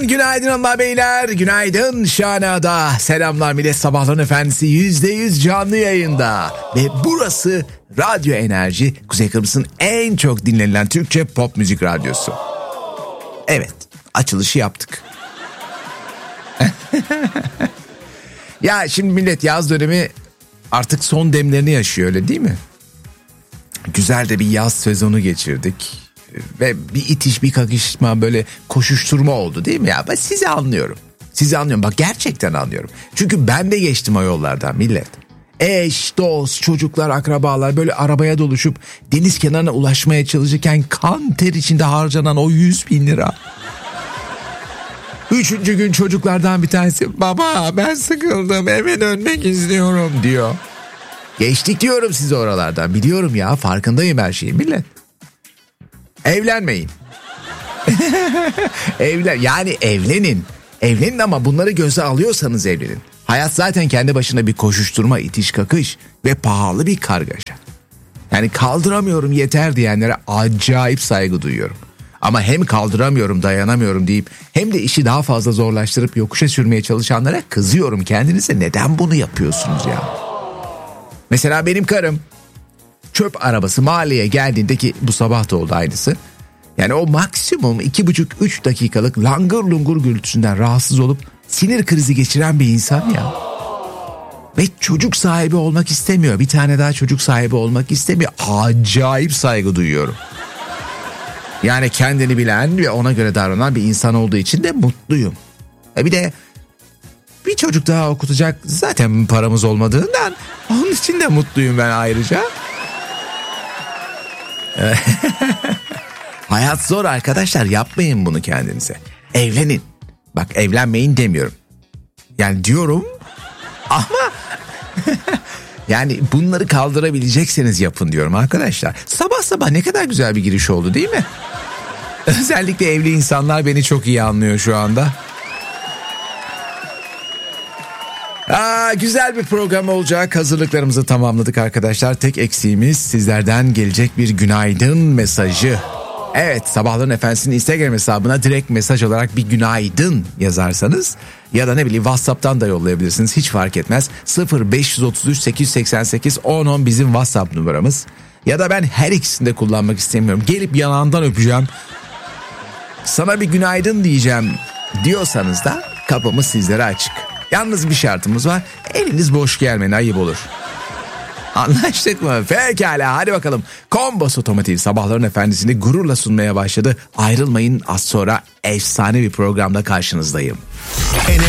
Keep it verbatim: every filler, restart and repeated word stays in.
Günaydın, günaydın hanımlar beyler, günaydın Şana'da. Selamlar millet, sabahların efendisi yüzde yüz canlı yayında. Ve burası Radyo Enerji, Kuzey Kıbrıs'ın en çok dinlenilen Türkçe pop müzik radyosu. Evet, açılışı yaptık. Ya şimdi millet, yaz dönemi artık son demlerini yaşıyor, öyle değil mi? Güzel de bir yaz sezonu geçirdik. Ve bir itiş bir kakışma, böyle koşuşturma oldu değil mi ya? Ben sizi anlıyorum. Sizi anlıyorum, bak gerçekten anlıyorum. Çünkü ben de geçtim o yollardan millet. Eş, dost, çocuklar, akrabalar böyle arabaya doluşup deniz kenarına ulaşmaya çalışırken kan ter içinde harcanan o yüz bin lira. Üçüncü gün çocuklardan bir tanesi, baba ben sıkıldım eve dönmek istiyorum diyor. Geçtik diyorum size oralardan, biliyorum ya, farkındayım her şeyin millet. Evlenmeyin. Evlen, yani evlenin. Evlenin ama bunları göze alıyorsanız evlenin. Hayat zaten kendi başına bir koşuşturma, itiş kakış ve pahalı bir kargaşa. Yani kaldıramıyorum yeter diyenlere acayip saygı duyuyorum. Ama hem kaldıramıyorum, dayanamıyorum deyip hem de işi daha fazla zorlaştırıp yokuşa sürmeye çalışanlara kızıyorum. Kendinize neden bunu yapıyorsunuz ya? Mesela benim karım çöp arabası mahalleye geldiğinde, ki bu sabah da oldu aynısı. Yani o maksimum iki buçuk üç dakikalık langır lungur gürültüsünden rahatsız olup sinir krizi geçiren bir insan ya. Ve çocuk sahibi olmak istemiyor. Bir tane daha çocuk sahibi olmak istemiyor. Acayip saygı duyuyorum. Yani kendini bilen ve ona göre davranan bir insan olduğu için de mutluyum. E bir de bir çocuk daha okutacak zaten paramız olmadığından onun için de mutluyum ben ayrıca. Hayat zor arkadaşlar, yapmayın bunu kendinize. Evlenin. Bak, evlenmeyin demiyorum. Yani diyorum ama yani bunları kaldırabilecekseniz yapın diyorum arkadaşlar. Sabah sabah ne kadar güzel bir giriş oldu değil mi? Özellikle evli insanlar beni çok iyi anlıyor şu anda. Aa, güzel bir program olacak. Hazırlıklarımızı tamamladık arkadaşlar. Tek eksiğimiz sizlerden gelecek bir günaydın mesajı. Evet, Sabahların Efendisi'nin Instagram hesabına direkt mesaj olarak bir günaydın yazarsanız ya da ne bileyim WhatsApp'tan da yollayabilirsiniz, hiç fark etmez. sıfır beş otuz üç sekiz yüz seksen sekiz on on bizim WhatsApp numaramız. Ya da ben her ikisini de kullanmak istemiyorum, gelip yanağından öpeceğim, sana bir günaydın diyeceğim diyorsanız da kapımız sizlere açık. Yalnız bir şartımız var, eliniz boş gelmeyin, ayıp olur. Anlaştık mı? Pekala, hadi bakalım. Kombos Otomotiv Sabahların Efendisi'ni gururla sunmaya başladı. Ayrılmayın, az sonra efsane bir programda karşınızdayım.